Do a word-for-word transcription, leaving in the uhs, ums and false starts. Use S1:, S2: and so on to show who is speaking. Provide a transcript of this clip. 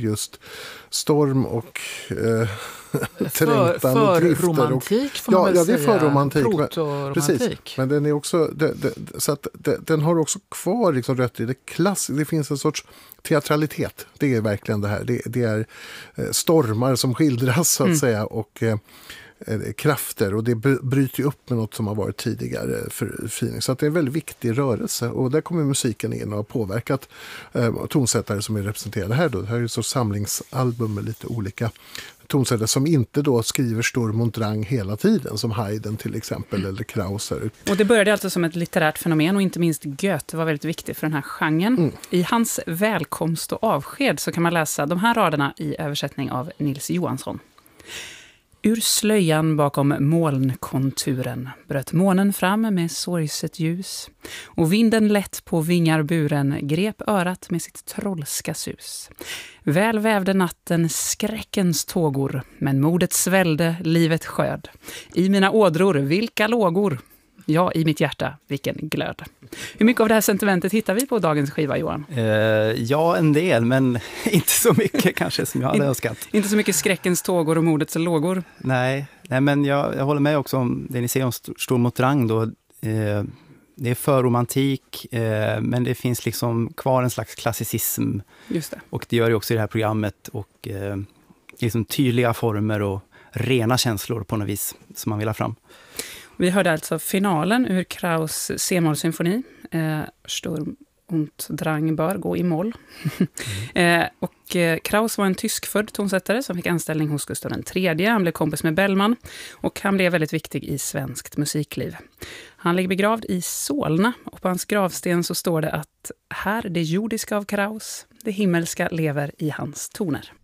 S1: just storm och eh,
S2: för, för romantik får man
S1: ja,
S2: väl
S1: ja, det är
S2: säga.
S1: för romantik.
S2: Proto-romantik.
S1: Precis. Men den är också det, det, så att det, den har också kvar liksom rötter i det klass. Det finns en sorts teatralitet. Det är verkligen det här. Det, det är stormar som skildras så att mm. säga och eh, krafter och det bryter ju upp med något som har varit tidigare för feeling. Så att det är en väldigt viktig rörelse och där kommer musiken in och har påverkat eh, tonsättare som är representerade här då. Det här är ju så samlingsalbum med lite olika tonsättare som inte då skriver Sturm und Drang hela tiden som Haydn till exempel mm. eller Krauser.
S3: Och det började alltså som ett litterärt fenomen och inte minst Goethe var väldigt viktig för den här genren. Mm. I hans välkomst och avsked så kan man läsa de här raderna i översättning av Nils Johansson. Ur slöjan bakom molnkonturen bröt månen fram med sorgset ljus och vinden lätt på vingar buren grep örat med sitt trollska sus. Väl vävde natten skräckens tågor men modet svällde, livet sköd. I mina ådror, vilka lågor! Ja, i mitt hjärta, vilken glöd. Hur mycket av det här sentimentet hittar vi på dagens skiva, Johan?
S4: Uh, ja, en del, men inte så mycket kanske som jag hade önskat.
S3: Inte så mycket skräckens tågor och modets lågor?
S4: Nej, nej men jag, jag håller med också om det ni säger om Sturm und Drang då. Uh, det är för romantik, uh, men det finns liksom kvar en slags klassicism.
S3: Just det.
S4: Och det gör det också i det här programmet. Och uh, liksom tydliga former och rena känslor på något vis som man vill ha fram.
S3: Vi hörde alltså finalen ur Kraus C-moll-symfoni. Eh, Sturm und Drang bör gå i moll. mm. eh, och eh, Kraus var en tyskfödd tonsättare som fick anställning hos Gustav den tredje. Han blev kompis med Bellman och han blev väldigt viktig i svenskt musikliv. Han ligger begravd i Solna och på hans gravsten så står det att här det jordiska av Kraus, det himmelska lever i hans toner.